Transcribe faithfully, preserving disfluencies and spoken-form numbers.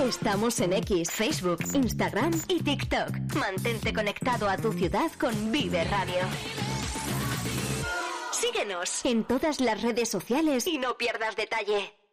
Estamos en X, Facebook, Instagram y TikTok. Mantente conectado a tu ciudad con Vive Radio. Síguenos en todas las redes sociales y no pierdas detalle.